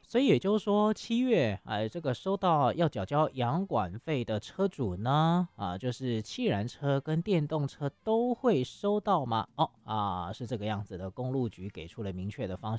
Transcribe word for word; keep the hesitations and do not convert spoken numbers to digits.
所以也就是说，七月，哎，这个收到要缴交养管费的车主呢，啊，就是汽燃车跟电动车都会收到吗？哦，啊，是这个样子的，公路局给出了明确的方向。